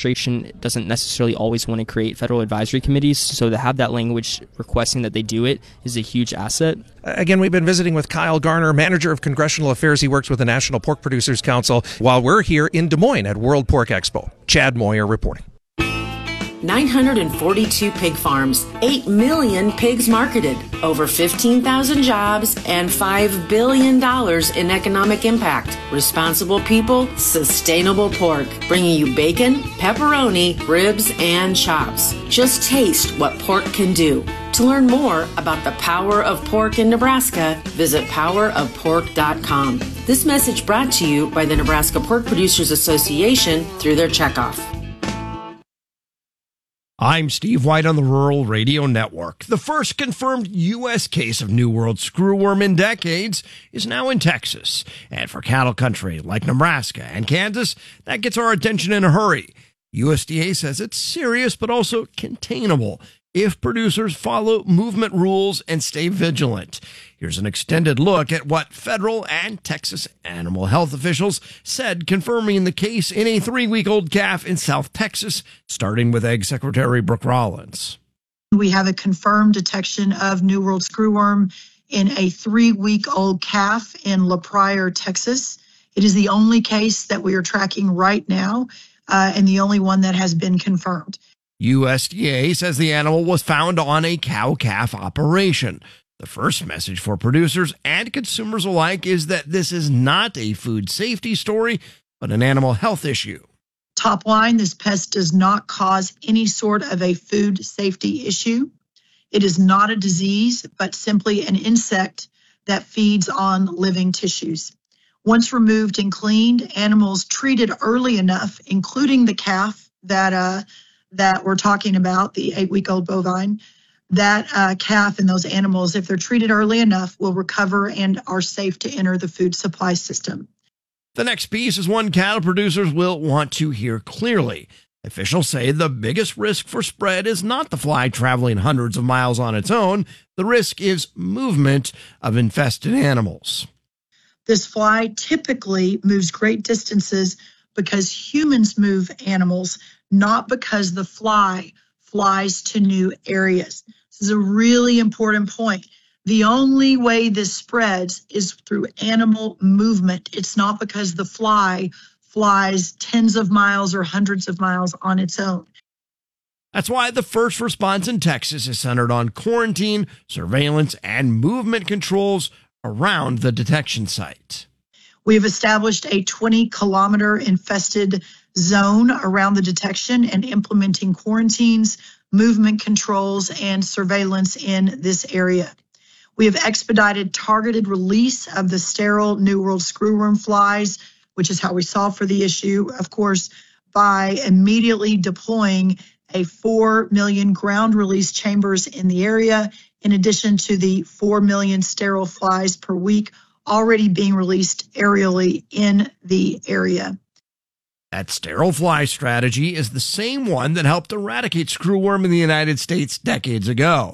administration doesn't necessarily always want to create federal advisory committees, so to have that language requesting that they do it is a huge asset. Again, we've been visiting with Kyle Garner, manager of congressional affairs. He works with the National Pork Producers Council while we're here in Des Moines at World Pork Expo. Chad Moyer reporting. 942 pig farms, 8 million pigs marketed, over 15,000 jobs, and $5 billion in economic impact. Responsible people, sustainable pork, bringing you bacon, pepperoni, ribs, and chops. Just taste what pork can do. To learn more about the power of pork in Nebraska, visit powerofpork.com. This message brought to you by the Nebraska Pork Producers Association through their checkoff. I'm Steve White on the Rural Radio Network. The first confirmed U.S. case of New World screwworm in decades is now in Texas. And for cattle country like Nebraska and Kansas, that gets our attention in a hurry. USDA says it's serious but also containable if producers follow movement rules and stay vigilant. Here's an extended look at what federal and Texas animal health officials said confirming the case in a 3-week-old calf in South Texas, starting with Ag Secretary Brooke Rollins. We have a confirmed detection of New World screwworm in a 3-week-old calf in La Pryor, Texas. It is the only case that we are tracking right now and the only one that has been confirmed. USDA says the animal was found on a cow-calf operation. The first message for producers and consumers alike is that this is not a food safety story, but an animal health issue. Top line, this pest does not cause any sort of a food safety issue. It is not a disease, but simply an insect that feeds on living tissues. Once removed and cleaned, animals treated early enough, including the calf that we're talking about, the 8-week-old bovine, that calf and those animals, if they're treated early enough, will recover and are safe to enter the food supply system. The next piece is one cattle producers will want to hear clearly. Officials say the biggest risk for spread is not the fly traveling hundreds of miles on its own. The risk is movement of infested animals. This fly typically moves great distances because humans move animals, not because the fly flies to new areas. This is a really important point. The only way this spreads is through animal movement. It's not because the fly flies tens of miles or hundreds of miles on its own. That's why the first response in Texas is centered on quarantine, surveillance, and movement controls around the detection site. We have established a 20-kilometer infested zone around the detection and implementing quarantines, movement controls, and surveillance in this area. We have expedited targeted release of the sterile New World screwworm flies, which is how we solve for the issue, of course, by immediately deploying a 4 million ground release chambers in the area, in addition to the 4 million sterile flies per week already being released aerially in the area. That sterile fly strategy is the same one that helped eradicate screwworm in the United States decades ago.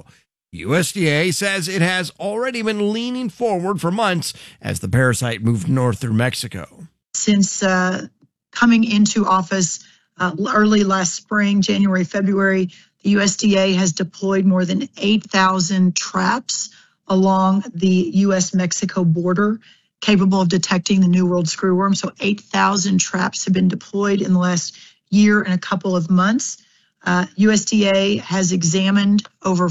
USDA says it has already been leaning forward for months as the parasite moved north through Mexico. Since coming into office early last spring, January, February, the USDA has deployed more than 8,000 traps along the U.S.-Mexico border capable of detecting the New World screwworm. So 8,000 traps have been deployed in the last year and a couple of months. USDA has examined over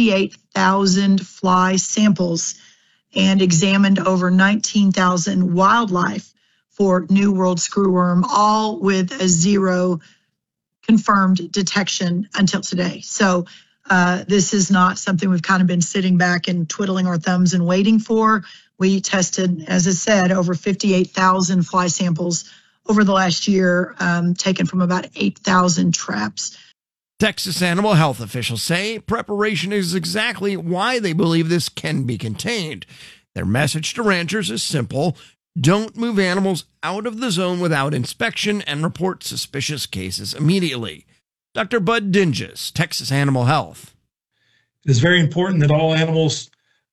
58,000 fly samples and examined over 19,000 wildlife for New World screwworm, all with a 0 confirmed detection until today. So this is not something we've kind of been sitting back and twiddling our thumbs and waiting for. We tested, as I said, over 58,000 fly samples over the last year, taken from about 8,000 traps. Texas animal health officials say preparation is exactly why they believe this can be contained. Their message to ranchers is simple. Don't move animals out of the zone without inspection and report suspicious cases immediately. Dr. Bud Dinges, Texas Animal Health. It is very important that all animal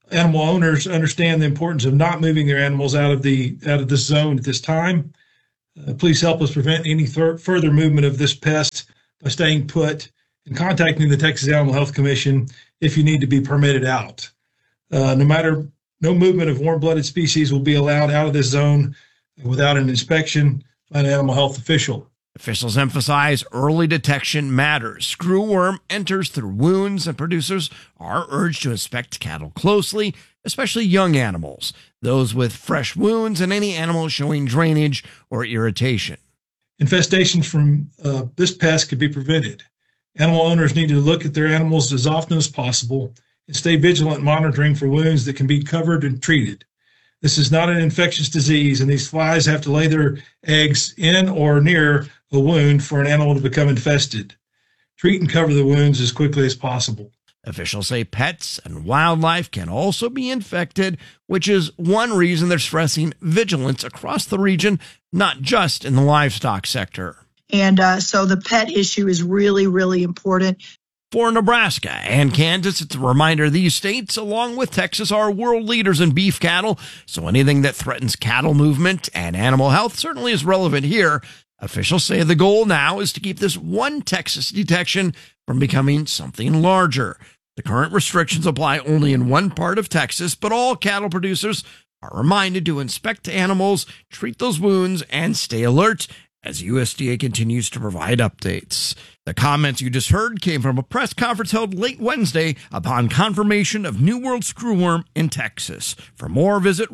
owners understand the importance of not moving their animals out of this zone at this time. Please help us prevent any further movement of this pest by staying put and contacting the Texas Animal Health Commission if you need to be permitted out. No movement of warm-blooded species will be allowed out of this zone without an inspection by an animal health official. Officials emphasize early detection matters. Screwworm enters through wounds, and producers are urged to inspect cattle closely, especially young animals, those with fresh wounds, and any animals showing drainage or irritation. Infestations from this pest could be prevented. Animal owners need to look at their animals as often as possible and stay vigilant monitoring for wounds that can be covered and treated. This is not an infectious disease, and these flies have to lay their eggs in or near a wound for an animal to become infested. Treat and cover the wounds as quickly as possible. Officials say pets and wildlife can also be infected, which is one reason they're stressing vigilance across the region, not just in the livestock sector. And so the pet issue is really, really important. For Nebraska and Kansas, it's a reminder these states, along with Texas, are world leaders in beef cattle, so anything that threatens cattle movement and animal health certainly is relevant here. Officials say the goal now is to keep this one Texas detection from becoming something larger. The current restrictions apply only in one part of Texas, but all cattle producers are reminded to inspect animals, treat those wounds, and stay alert as USDA continues to provide updates. The comments you just heard came from a press conference held late Wednesday upon confirmation of New World screwworm in Texas. For more, visit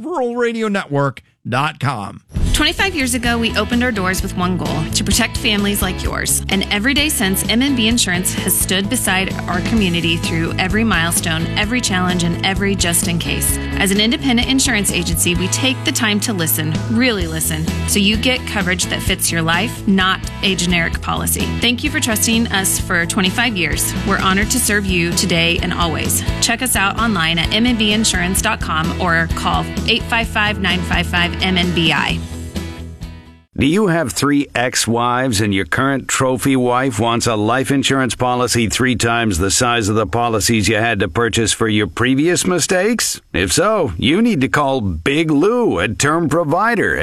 ruralradionetwork.com. 25 years ago, we opened our doors with one goal, to protect families like yours. And every day since, M&B Insurance has stood beside our community through every milestone, every challenge, and every just in case. As an independent insurance agency, we take the time to listen, really listen, so you get coverage that fits your life, not a generic policy. Thank you for trusting us for 25 years. We're honored to serve you today and always. Check us out online at mnbinsurance.com or call 855-955-MNBI. Do you have 3 ex-wives and your current trophy wife wants a life insurance policy 3 times the size of the policies you had to purchase for your previous mistakes? If so, you need to call Big Lou at Term Provider,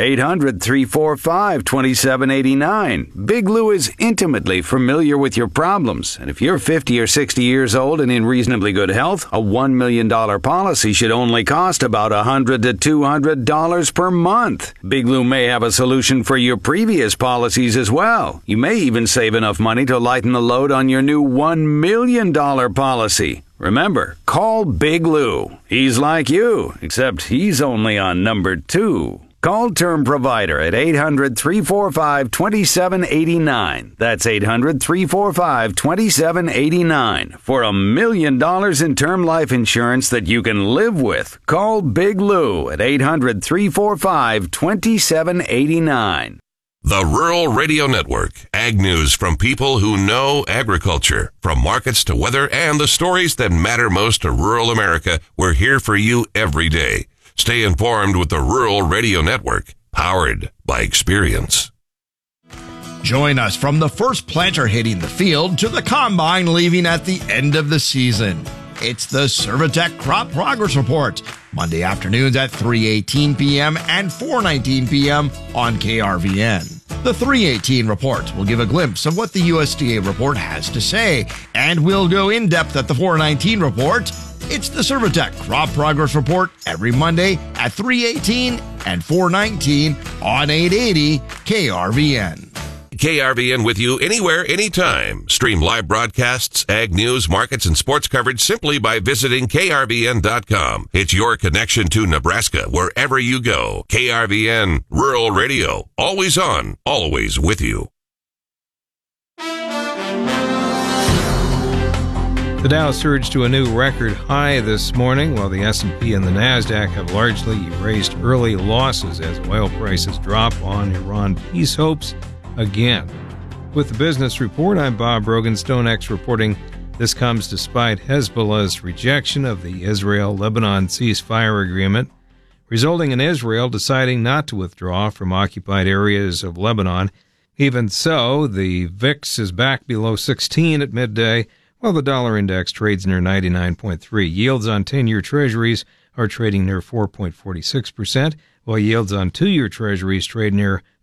800-345-2789. Big Lou is intimately familiar with your problems, and if you're 50 or 60 years old and in reasonably good health, a $1 million policy should only cost about $100 to $200 per month. Big Lou may have a solution for your previous policies as well. You may even save enough money to lighten the load on your new $1 million policy. Remember, call Big Lou. He's like you, except he's only on number 2. Call Term Provider at 800-345-2789. That's 800-345-2789 for $1 million in term life insurance that you can live with. Call Big Lou at 800-345-2789. The Rural Radio Network. Ag news from people who know agriculture. From markets to weather and the stories that matter most to rural America, we're here for you every day. Stay informed with the Rural Radio Network, powered by experience. Join us from the first planter hitting the field to the combine leaving at the end of the season. It's the Servitech Crop Progress Report, Monday afternoons at 3:18 p.m. and 4:19 p.m. on KRVN. The 3:18 report will give a glimpse of what the USDA report has to say, and we'll go in depth at the 4:19 report. It's the Servitech Crop Progress Report every Monday at 3:18 and 4:19 on 880 KRVN. KRVN with you anywhere, anytime. Stream live broadcasts, ag news, markets, and sports coverage simply by visiting KRVN.com. It's your connection to Nebraska wherever you go. KRVN, Rural Radio, always on, always with you. The Dow surged to a new record high this morning, while the S&P and the Nasdaq have largely erased early losses as oil prices drop on Iran peace hopes again. With the business report, I'm Bob Brogan. StoneX reporting this comes despite Hezbollah's rejection of the Israel-Lebanon ceasefire agreement, resulting in Israel deciding not to withdraw from occupied areas of Lebanon. Even so, the VIX is back below 16 at midday, while the dollar index trades near 99.3. Yields on 10-year treasuries are trading near 4.46%, while yields on 2-year treasuries trade near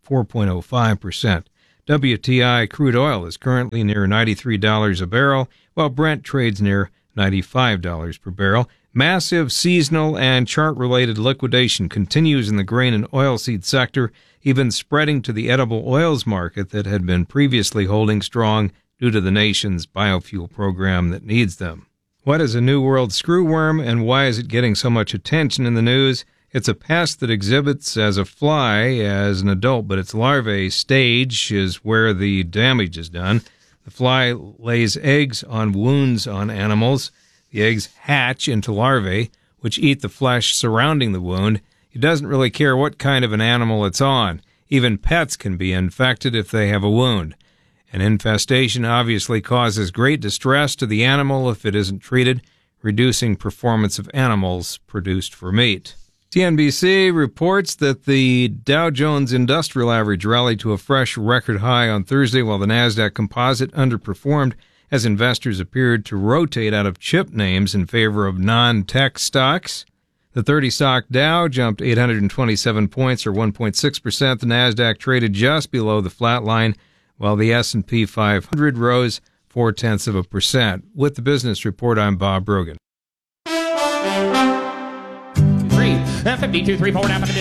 4.05%. WTI crude oil is currently near $93 a barrel, while Brent trades near $95 per barrel. Massive seasonal and chart-related liquidation continues in the grain and oilseed sector, even spreading to the edible oils market that had been previously holding strong due to the nation's biofuel program that needs them. What is a New World screwworm, and why is it getting so much attention in the news? It's a pest that exhibits as a fly as an adult, but its larvae stage is where the damage is done. The fly lays eggs on wounds on animals. The eggs hatch into larvae, which eat the flesh surrounding the wound. It doesn't really care what kind of an animal it's on. Even pets can be infected if they have a wound. An infestation obviously causes great distress to the animal if it isn't treated, reducing performance of animals produced for meat. CNBC reports that the Dow Jones Industrial Average rallied to a fresh record high on Thursday, while the NASDAQ Composite underperformed as investors appeared to rotate out of chip names in favor of non-tech stocks. The 30-stock Dow jumped 827 points, or 1.6%. The NASDAQ traded just below the flat line, while the S&P 500 rose 0.4%. With the Business Report, I'm Bob Brogan. 52, 3, 4, down,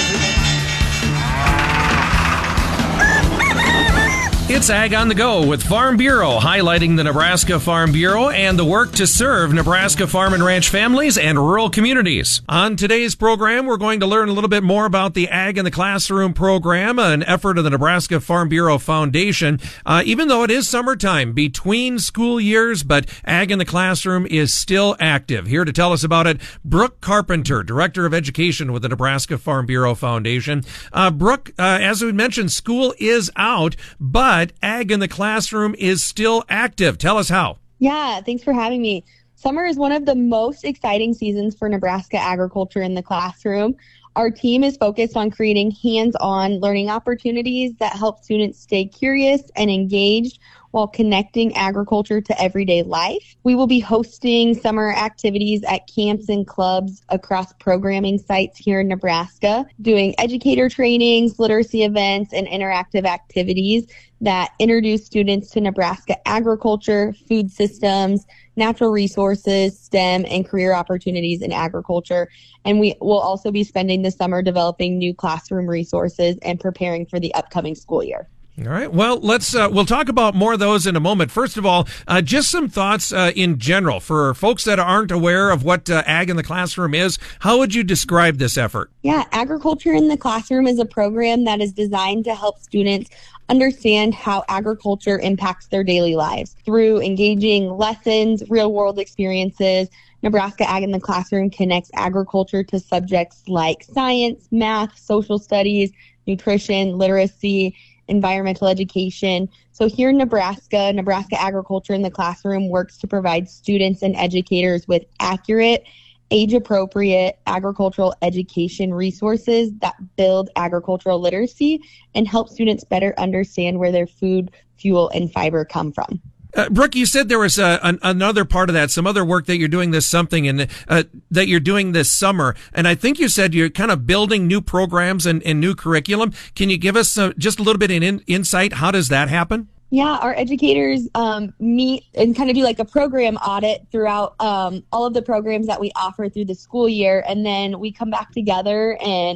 It's Ag on the Go with Farm Bureau, highlighting the Nebraska Farm Bureau and the work to serve Nebraska farm and ranch families and rural communities. On today's program, we're going to learn a little bit more about the Ag in the Classroom program, an effort of the Nebraska Farm Bureau Foundation. Even though it is summertime between school years, but Ag in the Classroom is still active. Here to tell us about it, Brooke Carpenter, Director of Education with the Nebraska Farm Bureau Foundation. Brooke, as we mentioned, school is out, but Ag in the Classroom is still active. Tell us how. Yeah, thanks for having me. Summer is one of the most exciting seasons for Nebraska agriculture in the classroom. Our team is focused on creating hands-on learning opportunities that help students stay curious and engaged while connecting agriculture to everyday life. We will be hosting summer activities at camps and clubs across programming sites here in Nebraska, doing educator trainings, literacy events, and interactive activities that introduce students to Nebraska agriculture, food systems, natural resources, STEM, and career opportunities in agriculture. And we will also be spending the summer developing new classroom resources and preparing for the upcoming school year. All right. Well, we'll talk about more of those in a moment. First of all, just some thoughts in general for folks that aren't aware of what Ag in the Classroom is. How would you describe this effort? Yeah, Agriculture in the Classroom is a program that is designed to help students understand how agriculture impacts their daily lives through engaging lessons, real-world experiences. Nebraska Ag in the Classroom connects agriculture to subjects like science, math, social studies, nutrition, literacy, environmental education. So here in Nebraska, Nebraska Agriculture in the Classroom works to provide students and educators with accurate, age-appropriate agricultural education resources that build agricultural literacy and help students better understand where their food, fuel, and fiber come from. Brooke, you said there was another part of that, some other work that you're doing this that you're doing this summer, and I think you said you're kind of building new programs and new curriculum. Can you give us just a little bit of insight? How does that happen? Yeah, our educators meet and kind of do like a program audit throughout all of the programs that we offer through the school year, and then we come back together and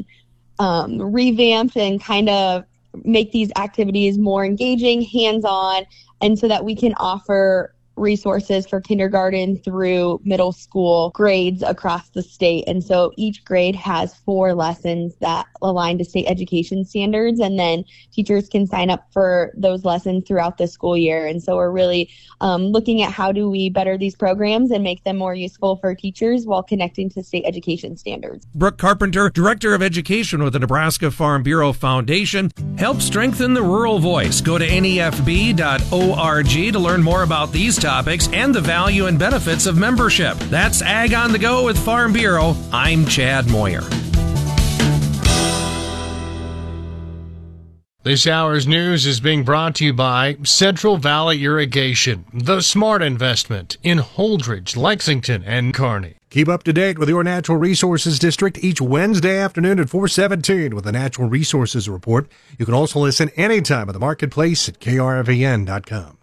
revamp and kind of make these activities more engaging, hands-on, and so that we can offer resources for kindergarten through middle school grades across the state. And so each grade has 4 lessons that align to state education standards, and then teachers can sign up for those lessons throughout the school year. And so we're really looking at how do we better these programs and make them more useful for teachers while connecting to state education standards. Brooke Carpenter, Director of Education with the Nebraska Farm Bureau Foundation. Help strengthen the rural voice. Go to nefb.org to learn more about these topics and the value and benefits of membership. That's Ag on the Go with Farm Bureau. I'm Chad Moyer. This hour's news is being brought to you by Central Valley Irrigation, the smart investment in Holdridge, Lexington, and Kearney. Keep up to date with your Natural Resources District each Wednesday afternoon at 4:17 with the Natural Resources Report. You can also listen anytime at the marketplace at krvn.com.